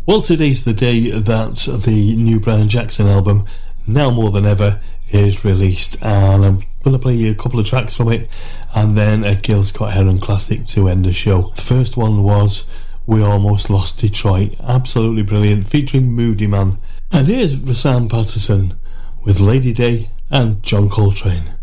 Well, today's the day that the new Brian Jackson album, Now More Than Ever, is released, and I'm going to play a couple of tracks from it and then a Gil Scott-Heron classic to end the show. The first one was We Almost Lost Detroit, absolutely brilliant, featuring Moody Man. And here's Rahsaan Patterson with Lady Day and John Coltrane.